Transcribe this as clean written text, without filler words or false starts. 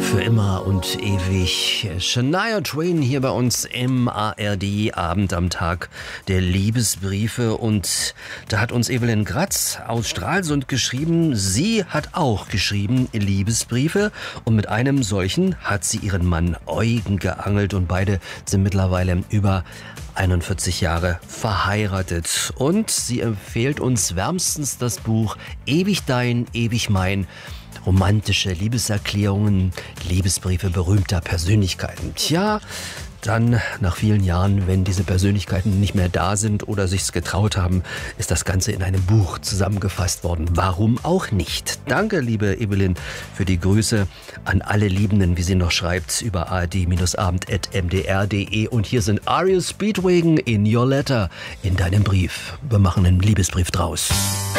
Für immer und ewig. Shania Twain hier bei uns im ARD Abend am Tag der Liebesbriefe. Und da hat uns Evelyn Gratz aus Stralsund geschrieben. Sie hat auch geschrieben Liebesbriefe. Und mit einem solchen hat sie ihren Mann Eugen geangelt. Und beide sind mittlerweile über 41 Jahre verheiratet. Und sie empfiehlt uns wärmstens das Buch Ewig dein, ewig mein. Romantische Liebeserklärungen, Liebesbriefe berühmter Persönlichkeiten. Tja, dann nach vielen Jahren, wenn diese Persönlichkeiten nicht mehr da sind oder sich's getraut haben, ist das Ganze in einem Buch zusammengefasst worden. Warum auch nicht? Danke, liebe Evelyn, für die Grüße an alle Liebenden, wie sie noch schreibt, über ard-abend@mdr.de. Und hier sind Ariel Speedwagon in Your Letter, in deinem Brief. Wir machen einen Liebesbrief draus.